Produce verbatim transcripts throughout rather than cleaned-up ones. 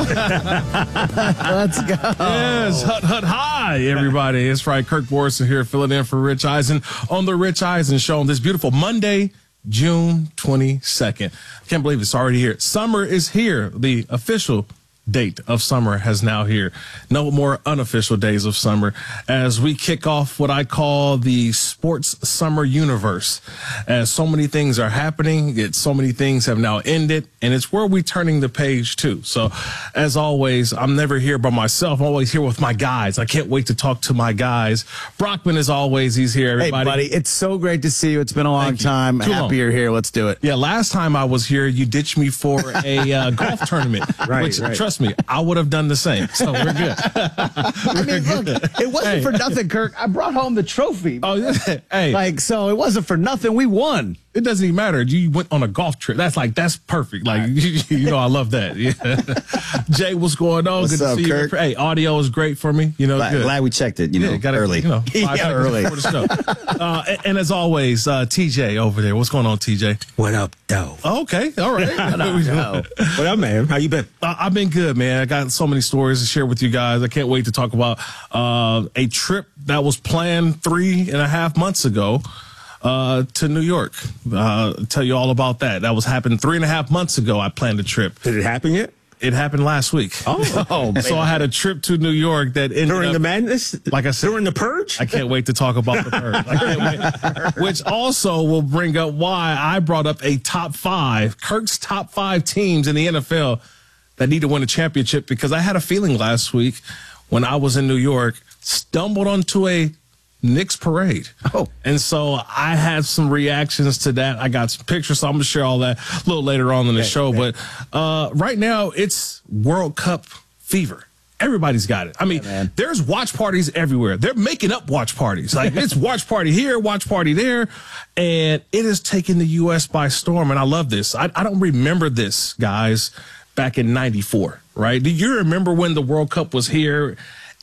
Let's go. Yes, hut, hut, hi, everybody. It's right. Kirk Morrison here, filling in for Rich Eisen on the Rich Eisen Show on this beautiful Monday, June twenty-second. I can't believe it's already here. Summer is here. The official date of summer has now here. No more unofficial days of summer as we kick off what I call the sports summer universe. As so many things are happening, it, so many things have now ended, and it's where we're turning the page to. So as always, I'm never here by myself. I'm always here with my guys. I can't wait to talk to my guys. Brockman, as always, he's here. Everybody. Hey, buddy, it's so great to see you. It's been a long time. Too Happy long. you're here. Let's do it. Yeah, last time I was here, you ditched me for a uh, golf tournament. Right, which, right. trust me, I would have done the same. So we're good. I mean, look, it wasn't Hey. for nothing, Kirk. I brought home the trophy. Oh, yeah. Hey, Like, so it wasn't for nothing. We won. it doesn't even matter. You went on a golf trip. That's like, that's perfect. Like, you, you know, I love that. Yeah. Jay, what's going on? What's good up, to see Kirk? you. Hey, audio is great for me. You know, Glad, good. glad we checked it, you know, Yeah, gotta, early. You know, five Yeah, seconds early. before the show. Uh, and, and as always, uh, T J over there. What's going on, T J? What up, though? Oh, okay. All right. No. What up, man? How you been? Uh, I've been good, man. I got so many stories to share with you guys. I can't wait to talk about uh, a trip that was planned three and a half months ago uh, to New York. Uh, tell you all about that. That was happened three and a half months ago. I planned a trip. Did it happen yet? It happened last week. Oh, Oh, man. So I had a trip to New York that ended during up, the madness? like I said, During the purge? I can't wait to talk about the purge. I can't wait. Which also will bring up why I brought up a top five, Kirk's top five teams in the N F L that need to win a championship, because I had a feeling last week when I was in New York, stumbled onto a Knicks parade. Oh. And so I had some reactions to that. I got some pictures, so I'm going to share all that a little later on in the show. But uh, right now, it's World Cup fever. Everybody's got it. I mean, man. there's watch parties everywhere. They're making up watch parties. Like, it's watch party here, watch party there. And it has taken the U S by storm. And I love this. I, I don't remember this, guys, back in ninety-four, right? Do you remember when the World Cup was here?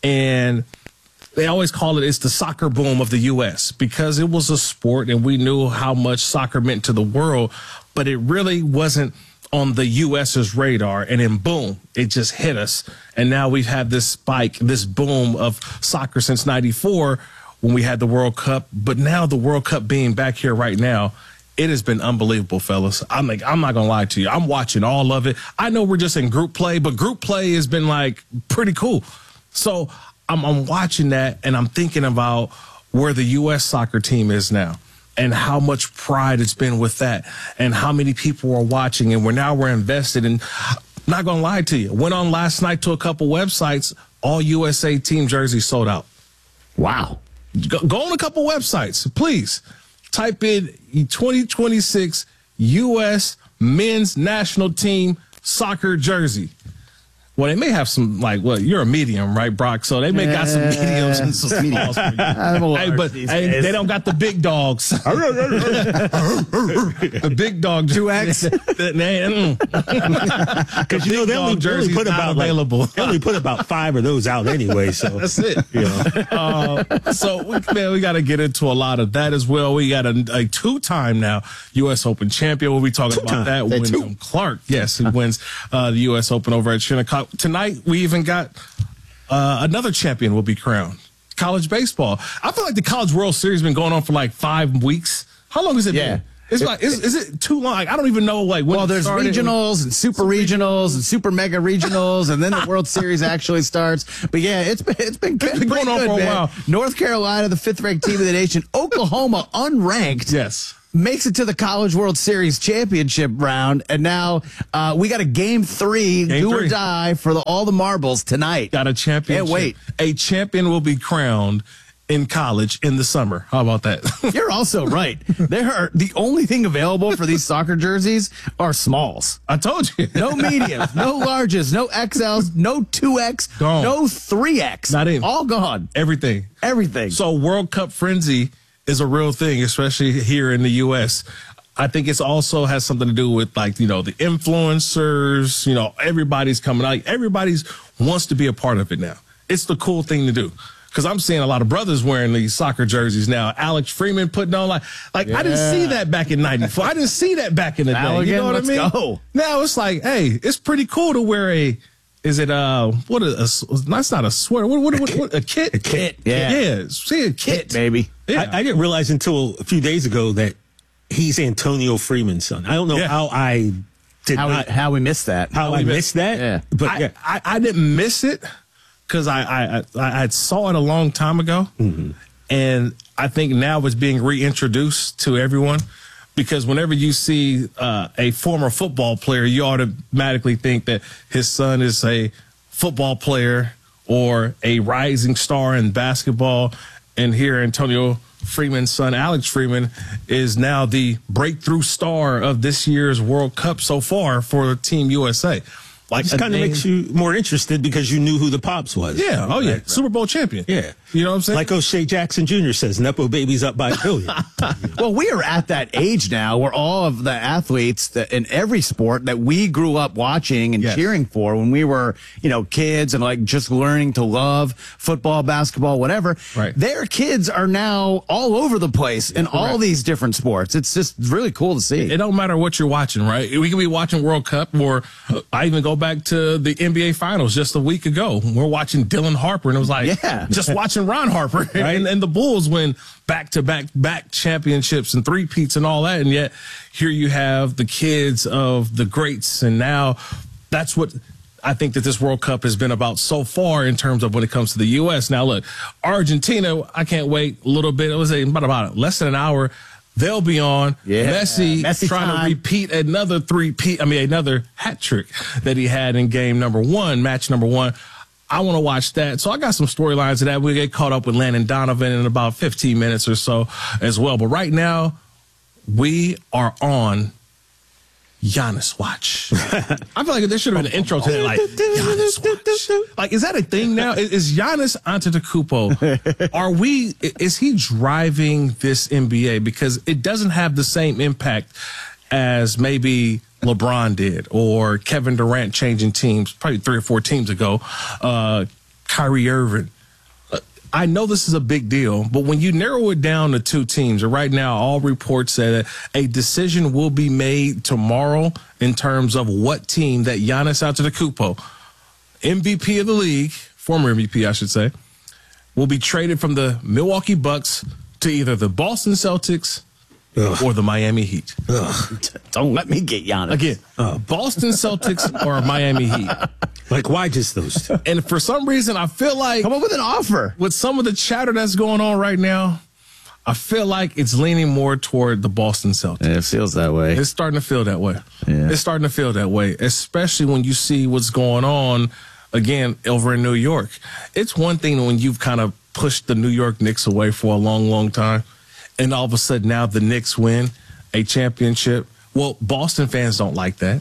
And they always call it, it's the soccer boom of the U S, because it was a sport and we knew how much soccer meant to the world, but it really wasn't on the U S's radar. And then boom, it just hit us. And now we've had this spike, this boom of soccer since ninety-four when we had the World Cup. But now the World Cup being back here right now, it has been unbelievable, fellas. I'm like, I'm not going to lie to you. I'm watching all of it. I know we're just in group play, but group play has been like pretty cool. So I'm, I'm watching that and I'm thinking about where the U S soccer team is now and how much pride it's been with that and how many people are watching, and we're now we're invested in. Not going to lie to you. Went on last night to a couple websites. All U S A team jerseys sold out. Wow. Go, go on a couple websites, please. Type in twenty twenty-six U S men's national team soccer jersey. Well, they may have some, like, well, you're a medium, right, Brock? So they may got some mediums and some smalls. I'm a Hey, large but these hey, days. they don't got the big dogs. The big dog two X? Because Because, you know, they only, they only put about, like, available. they only put about five of those out anyway, so. That's it. You know. Uh, so, we, man, we got to get into a lot of that as well. We got a, a two-time now U S Open champion. We'll be talking Two-time. about that. Say two. Wyndham Clark, yes, who wins uh, the U S Open over at Shinnecock. Tonight, we even got uh, another champion will be crowned. College baseball. I feel like the College World Series has been going on for like five weeks. How long has it Yeah. been? It's like, is, is it too long? I don't even know, like, when Well, it there's started. regionals and super regionals and super mega regionals, and then the World Series actually starts. But yeah, it's been it's been, been going on good, for a man. while. North Carolina, the fifth ranked team of the nation. Oklahoma, unranked. Yes. Makes it to the College World Series championship round, and now uh, we got a game three, Game do three. or die for the, all the marbles tonight. Got a championship. Can't wait. A champion will be crowned in college in the summer. How about that? You're also right. There are the only thing available for these soccer jerseys are smalls. I told you. No mediums, no larges, no X Ls, no two X, Gone. no three X. Not even. All gone. Everything. Everything. So World Cup frenzy is a real thing, especially here in the U S. I think it's also has something to do with, like, you know, the influencers, you know, everybody's coming out. Everybody's wants to be a part of it now. It's the cool thing to do. Because I'm seeing a lot of brothers wearing these soccer jerseys now. Alex Freeman putting on, like, like I didn't see that back in ninety-four. I didn't see that back in the day. Now You again, know what let's I mean? go. Now it's like, hey, it's pretty cool to wear a Is it uh what a, a that's not a sweater? What what, what, what a kit? A kit, yeah. Yeah, see a kit, Kit, baby. Yeah. I, I didn't realize until a few days ago that he's Antonio Freeman's son. I don't know Yeah. how I did How not we, how we missed that. how I we missed that. Yeah. But I, yeah, I, I didn't miss it because I, I, I I saw it a long time ago, Mm-hmm. and I think now it's being reintroduced to everyone. Because whenever you see uh, a former football player, you automatically think that his son is a football player or a rising star in basketball. And here, Antonio Freeman's son, Alex Freeman, is now the breakthrough star of this year's World Cup so far for Team U S A. Like it a kind of name- makes you more interested because you knew who the pops was. Yeah. Oh, yeah. Right, right. Super Bowl champion. Yeah. You know what I'm saying? Like O'Shea Jackson Junior says, Nepo baby's up by a billion. Well, we are at that age now where all of the athletes that in every sport that we grew up watching and Yes. cheering for when we were, you know, kids and like just learning to love football, basketball, whatever. Right. Their kids are now all over the place in all these different sports. It's just really cool to see. It don't matter what you're watching, right? We could be watching World Cup, or I even go back to the N B A Finals just a week ago. We're watching Dylan Harper, and it was like, Yeah. just watching Ron Harper, and, and the Bulls win back to back back championships and three-peats and all that, and yet here you have the kids of the greats, and now that's what I think that this World Cup has been about so far in terms of when it comes to the U S. Now, look, Argentina, I can't wait a little bit. It was a, about, about less than an hour. They'll be on. Yeah. Messi, Messi trying time. to repeat another three-peat, I mean, another hat trick that he had in game number one, match number one. I want to watch that. So I got some storylines of that. We'll get caught up with Landon Donovan in about fifteen minutes or so as well. But right now, we are on Giannis Watch. I feel like there should have been an intro to that, like, Giannis Watch. Like, is that a thing now? Is, is Giannis Antetokounmpo, are we, is he driving this N B A? Because it doesn't have the same impact as maybe LeBron did, or Kevin Durant changing teams probably three or four teams ago, uh, Kyrie Irving. Uh, I know this is a big deal, but when you narrow it down to two teams, and right now all reports say that a decision will be made tomorrow in terms of what team that Giannis Antetokounmpo, M V P of the league, former M V P I should say, will be traded from the Milwaukee Bucks to either the Boston Celtics Ugh. or the Miami Heat. Don't let me get Giannis. Again, uh, Boston Celtics or Miami Heat. Like, why just those two? And for some reason, I feel like Come up with an offer. with some of the chatter that's going on right now, I feel like it's leaning more toward the Boston Celtics. It feels that way. It's starting to feel that way. Yeah. It's starting to feel that way, especially when you see what's going on, again, over in New York. It's one thing when you've kind of pushed the New York Knicks away for a long, long time, and all of a sudden now the Knicks win a championship. Well, Boston fans don't like that.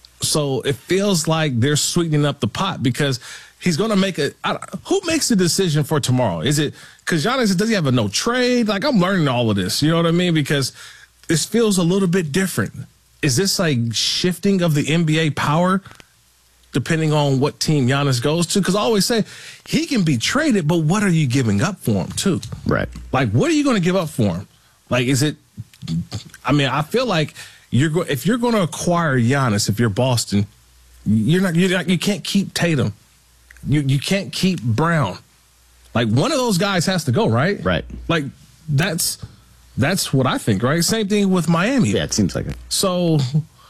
So it feels like they're sweetening up the pot because he's going to make a I, who makes the decision for tomorrow? Is it because Giannis, does he have a no trade? Like, I'm learning all of this. You know what I mean? Because this feels a little bit different. Is this like shifting of the N B A power depending on what team Giannis goes to? Because I always say he can be traded, but what are you giving up for him too? Right. Like, what are you going to give up for him? Like, is it, I mean, I feel like you're go, if you're going to acquire Giannis, if you're Boston, you're not, you're not, you can't keep Tatum. You, you can't keep Brown. Like, one of those guys has to go, right? Right. Like, that's, that's what I think, right? Same thing with Miami. Yeah, it seems like it. So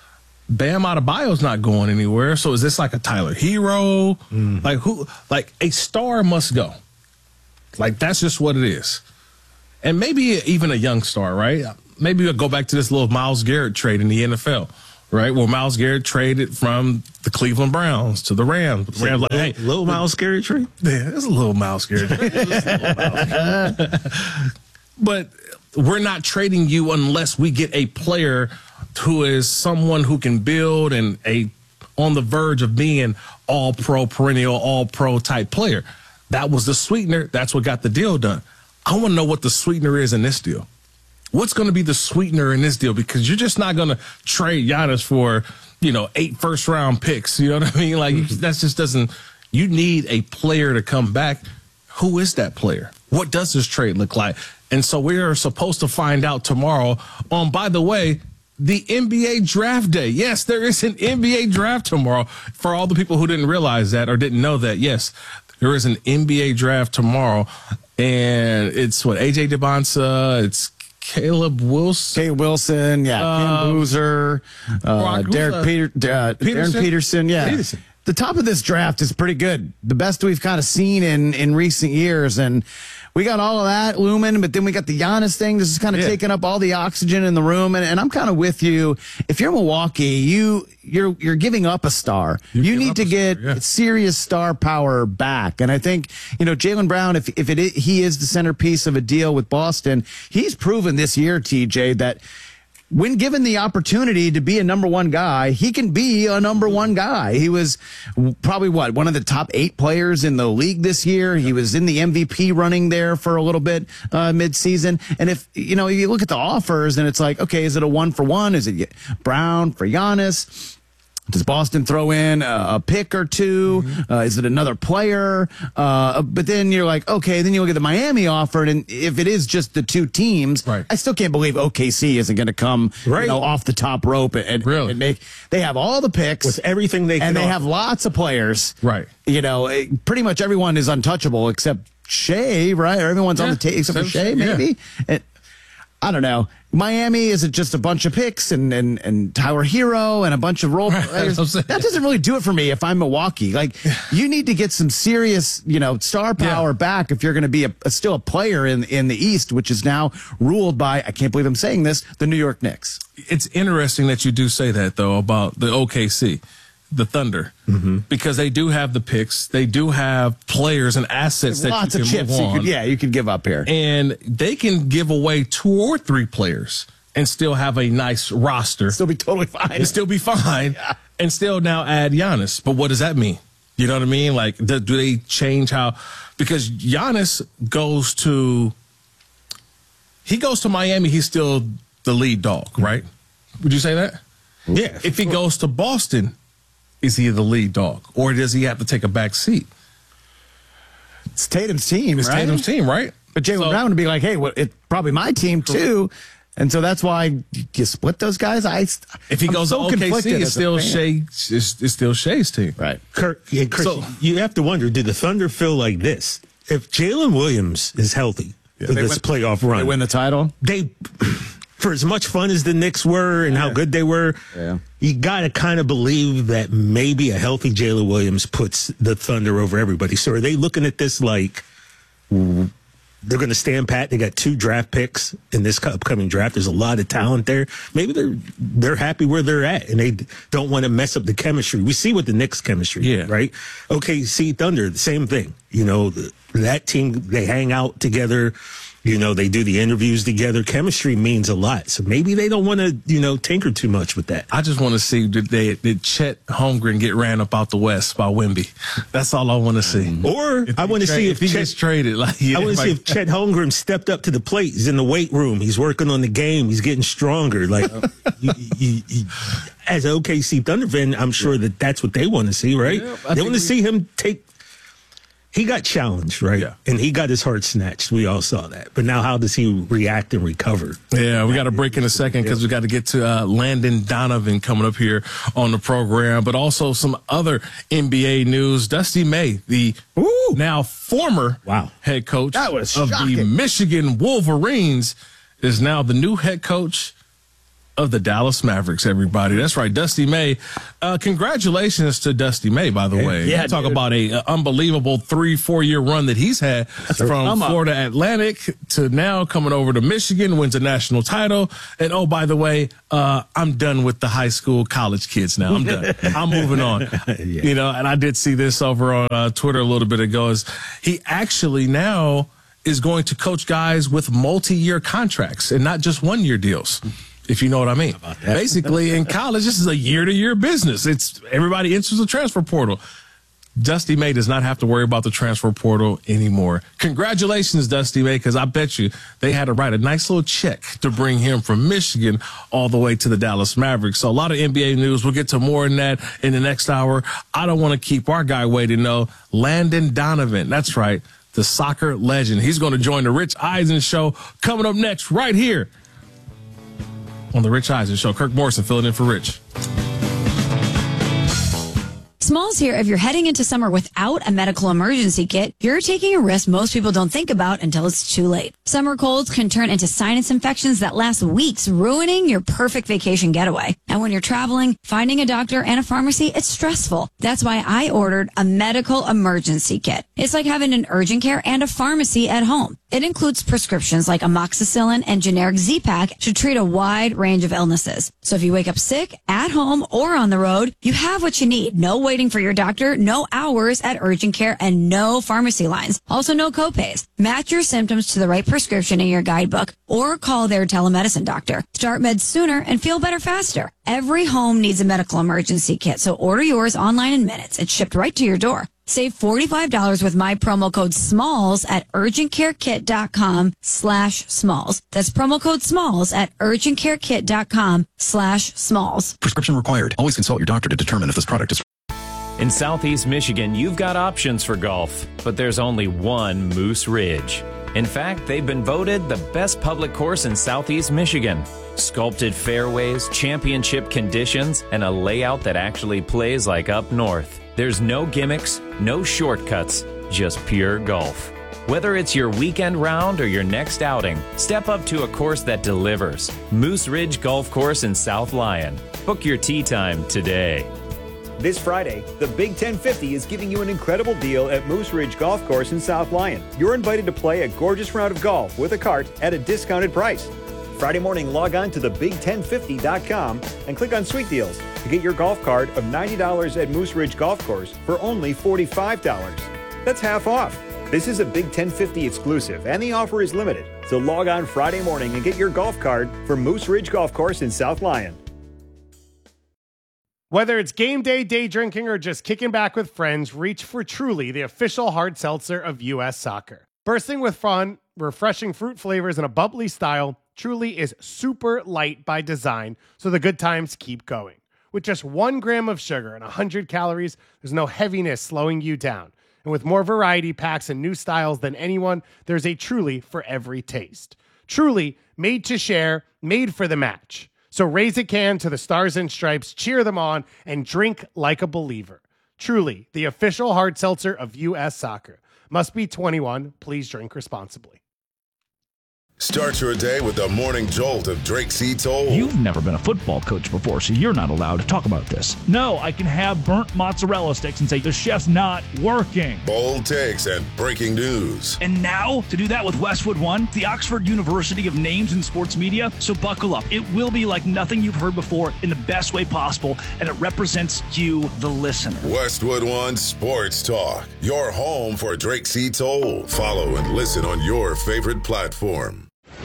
Bam Adebayo's not going anywhere. So is this like a Tyler Hero? Mm. Like who? Like a star must go. Like that's just what it is. And maybe even a young star, right? Maybe we'll go back to this little Myles Garrett trade in the N F L, right? Where Myles Garrett traded from the Cleveland Browns to the Rams. The Rams like, hey, Little Myles Garrett trade? Yeah, it's a little Myles Garrett trade. It's a little Myles Garrett. But we're not trading you unless we get a player who is someone who can build and a on the verge of being all pro, perennial, all pro type player. That was the sweetener. That's what got the deal done. I want to know what the sweetener is in this deal. What's going to be the sweetener in this deal? Because you're just not going to trade Giannis for, you know, eight first round picks. You know what I mean? Like mm-hmm. that just doesn't, you need a player to come back. Who is that player? What does this trade look like? And so we are supposed to find out tomorrow on, by the way, the N B A draft day. Yes, there is an N B A draft tomorrow. For all the people who didn't realize that or didn't know that, yes, there is an N B A draft tomorrow. And it's what, A J DeBonsa, it's Caleb Wilson. Caleb Wilson, yeah, Uh, Cam Boozer, uh, Derek uh, Peter, uh, Darren Peterson? Peterson, yeah. Peterson. The top of this draft is pretty good. The best we've kind of seen in, in recent years. And we got all of that looming, but then we got the Giannis thing. This is kind of Yeah. taking up all the oxygen in the room. And, and I'm kind of with you. If you're Milwaukee, you, you're, you're giving up a star. You You give need up to a get star, yeah. serious star power back. And I think, you know, Jaylen Brown, if, if it is, he is the centerpiece of a deal with Boston, he's proven this year, T J, that when given the opportunity to be a number one guy, he can be a number one guy. He was probably what, one of the top eight players in the league this year. He was in the M V P running there for a little bit uh, mid-season. And if, you know, you look at the offers and it's like, okay, is it a one for one? Is it Brown for Giannis? Does Boston throw in a, a pick or two? Mm-hmm. Uh, is it another player? Uh, but then you're like, okay, then you look at the Miami offer, and if it is just the two teams, right. I still can't believe O K C isn't going to come Right. you know, off the top rope and, Really? and make. They have all the picks With everything they can and they offer. have lots of players. Right. You know, it- pretty much everyone is untouchable except Shea, right? Or everyone's on Yeah. the table except for Except Shea, Shea, yeah. maybe. And, I don't know. Miami, is it just a bunch of picks and, and, and Tyler Hero and a bunch of role Right, players? that's what I'm saying. That doesn't really do it for me if I'm Milwaukee. Like, you need to get some serious, you know, star power Yeah. back if you're going to be a, a, still a player in, in the East, which is now ruled by, I can't believe I'm saying this, the New York Knicks. It's interesting that you do say that, though, about the O K C, the Thunder, mm-hmm. because they do have the picks. They do have players and assets that Lots you of can chips move you on. could, yeah, you could give up here. And they can give away two or three players and still have a nice roster. Still be totally fine. And still be fine. Yeah. And still now add Giannis. But what does that mean? You know what I mean? Like, do, do they change how? Because Giannis goes to, he goes to Miami, he's still the lead dog, right? Would you say that? Yeah. If he goes to Boston, is he the lead dog? Or does he have to take a back seat? It's Tatum's team, It's right? Tatum's team, right? But Jaylen So- Brown would be like, hey, well, it's probably my team too. And so that's why you split those guys. I, If he I'm goes so to O K conflicted C, as it's a still fan. Shea. It's, it's still Shea's team. Right. Kurt, yeah, Chris, So- you have to wonder, do the Thunder feel like this? If Jalen Williams is healthy for They this win- playoff run, They win the title. they, for as much fun as the Knicks were and how good they were, Yeah. you got to kind of believe that maybe a healthy Jalen Williams puts the Thunder over everybody. So are they looking at this like they're going to stand pat? They got two draft picks in this upcoming draft. There's a lot of talent there. Maybe they're they're happy where they're at and they don't want to mess up the chemistry. We see what the Knicks chemistry, Yeah. right? Okay, see Thunder, the same thing. You know, the, that team, they hang out together. You know, they do the interviews together. Chemistry means a lot. So maybe they don't want to, you know, tinker too much with that. I just want to see did they did Chet Holmgren get ran up out the West by Wemby? That's all I want to see. Or If I he want to tra- see if if, he Chet, gets traded. Like yeah, I want to see like- if Chet Holmgren stepped up to the plate. He's in the weight room. He's working on the game. He's getting stronger. Like, you, you, you, as an O K C Thunder fan, I'm sure that that's what they want to see, right? Yeah, I they think want to we- see him take. He got challenged, right? Yeah. And he got his heart snatched. We all saw that. But now, how does he react and recover? Yeah, we got to break in a second because we got to get to uh, Landon Donovan coming up here on the program, but also some other N B A news. Dusty May, the Ooh. now former Wow. head coach That was of the shocking. Michigan Wolverines, is now the new head coach of the Dallas Mavericks, everybody. That's right, Dusty May. Uh, congratulations to Dusty May, by the way. Yeah, You talk dude. about a, a unbelievable three, four-year run that he's had from come up. Florida Atlantic to now coming over to Michigan, wins a national title. And, oh, by the way, uh, I'm done with the high school, college kids now. I'm done. I'm moving on. You know, and I did see this over on uh, Twitter a little bit ago. Is he actually now is going to coach guys with multi-year contracts and not just one-year deals, if you know what I mean. Basically, in college, this is a year-to-year business. It's everybody enters the transfer portal. Dusty May does not have to worry about the transfer portal anymore. Congratulations, Dusty May, because I bet you they had to write a nice little check to bring him from Michigan all the way to the Dallas Mavericks. So a lot of N B A news. We'll get to more in that in the next hour. I don't want to keep our guy waiting, though. Landon Donovan, that's right, the soccer legend. He's going to join the Rich Eisen Show coming up next right here on the Rich Eisen Show. Kirk Morrison filling in for Rich. Smalls here. If you're heading into summer without a medical emergency kit, you're taking a risk most people don't think about until it's too late. Summer colds can turn into sinus infections that last weeks, ruining your perfect vacation getaway. And when you're traveling, finding a doctor and a pharmacy, it's stressful. That's why I ordered a medical emergency kit. It's like having an urgent care and a pharmacy at home. It includes prescriptions like amoxicillin and generic Z-Pak to treat a wide range of illnesses. So if you wake up sick, at home, or on the road, you have what you need. No waiting for your doctor, no hours at urgent care, and no pharmacy lines. Also, no copays. Match your symptoms to the right prescription in your guidebook or call their telemedicine doctor. Start meds sooner and feel better faster. Every home needs a medical emergency kit, so order yours online in minutes. It's shipped right to your door. Save forty-five dollars with my promo code SMALLS at urgentcarekit.com slash SMALLS. That's promo code SMALLS at urgentcarekit.com slash SMALLS. Prescription required. Always consult your doctor to determine if this product is... In Southeast Michigan, you've got options for golf, but there's only one Moose Ridge. In fact, they've been voted the best public course in Southeast Michigan. Sculpted fairways, championship conditions, and a layout that actually plays like up north. There's no gimmicks, no shortcuts, just pure golf. Whether it's your weekend round or your next outing, step up to a course that delivers. Moose Ridge Golf Course in South Lyon. Book your tee time today. This Friday, the Big ten fifty is giving you an incredible deal at Moose Ridge Golf Course in South Lyon. You're invited to play a gorgeous round of golf with a cart at a discounted price. Friday morning, log on to the big ten fifty dot com and click on Sweet Deals to get your golf cart of ninety dollars at Moose Ridge Golf Course for only forty-five dollars. That's half off. This is a Big ten fifty exclusive, and the offer is limited. So log on Friday morning and get your golf cart for Moose Ridge Golf Course in South Lyon. Whether it's game day, day drinking, or just kicking back with friends, reach for Truly, the official hard seltzer of U S Soccer. Bursting with fun, refreshing fruit flavors, and a bubbly style, Truly is super light by design, so the good times keep going. With just one gram of sugar and one hundred calories, there's no heaviness slowing you down. And with more variety packs and new styles than anyone, there's a Truly for every taste. Truly, made to share, made for the match. So raise a can to the Stars and Stripes, cheer them on, and drink like a believer. Truly, the official hard seltzer of U S Soccer. Must be twenty-one. Please drink responsibly. Start your day with the morning jolt of Drake C. Toll. You've never been a football coach before, so you're not allowed to talk about this. No, I can have burnt mozzarella sticks and say the chef's not working. Bold takes and breaking news. And now, to do that with Westwood One, the Oxford University of Names in Sports Media. So buckle up. It will be like nothing you've heard before in the best way possible, and it represents you, the listener. Westwood One Sports Talk, your home for Drake C. Toll. Follow and listen on your favorite platform.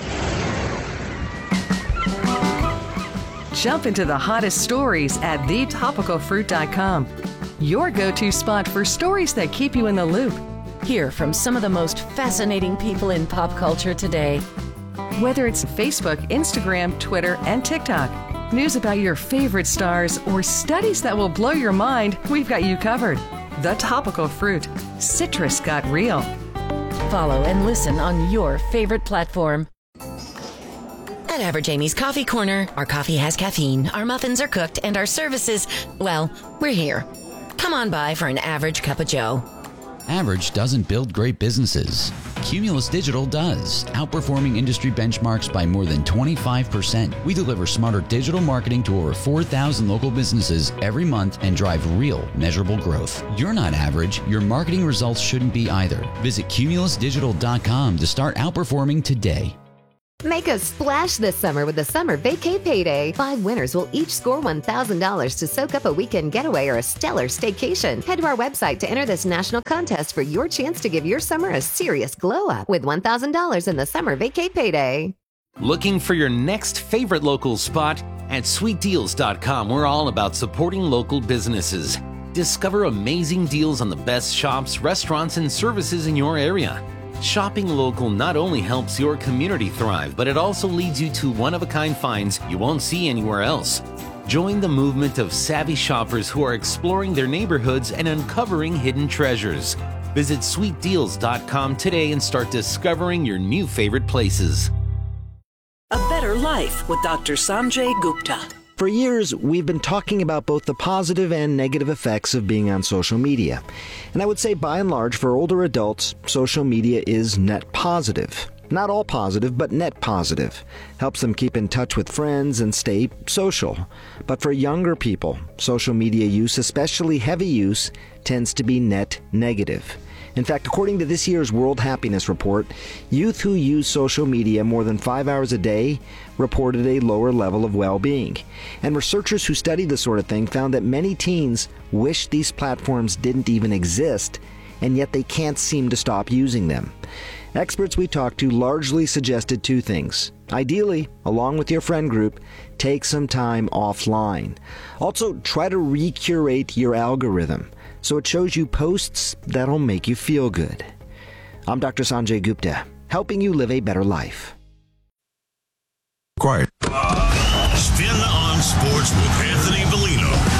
Jump into the hottest stories at the topical fruit dot com. Your go-to spot for stories that keep you in the loop. Hear from some of the most fascinating people in pop culture today. Whether it's Facebook, Instagram, Twitter, and TikTok, news about your favorite stars, or studies that will blow your mind, we've got you covered. The Topical Fruit. Citrus got real. Follow and listen on your favorite platform. At Average Amy's Coffee Corner, our coffee has caffeine, our muffins are cooked, and our services, well, we're here. Come on by for an average cup of joe. Average doesn't build great businesses. Cumulus Digital does, outperforming industry benchmarks by more than twenty-five percent. We deliver smarter digital marketing to over four thousand local businesses every month and drive real, measurable growth. You're not average. Your marketing results shouldn't be either. Visit cumulus digital dot com to start outperforming today. Make a splash this summer with the Summer Vacay Payday. Five winners will each score one thousand dollars to soak up a weekend getaway or a stellar staycation. Head to our website to enter this national contest for your chance to give your summer a serious glow-up with one thousand dollars in the Summer Vacay Payday. Looking for your next favorite local spot? At sweet deals dot com, we're all about supporting local businesses. Discover amazing deals on the best shops, restaurants, and services in your area. Shopping local not only helps your community thrive, but it also leads you to one-of-a-kind finds you won't see anywhere else. Join the movement of savvy shoppers who are exploring their neighborhoods and uncovering hidden treasures. Visit sweet deals dot com today and start discovering your new favorite places. A better Better Life with Doctor Sanjay Gupta. For years, we've been talking about both the positive and negative effects of being on social media. And I would say, by and large, for older adults, social media is net positive. Not all positive, but net positive. Helps them keep in touch with friends and stay social. But for younger people, social media use, especially heavy use, tends to be net negative. In fact, according to this year's World Happiness Report, youth who use social media more than five hours a day reported a lower level of well-being. And researchers who studied this sort of thing found that many teens wish these platforms didn't even exist, and yet they can't seem to stop using them. Experts we talked to largely suggested two things. Ideally, along with your friend group, take some time offline. Also, try to recurate your algorithm so it shows you posts that'll make you feel good. I'm Doctor Sanjay Gupta, helping you live a better life. Quiet. Spin on Sports with Anthony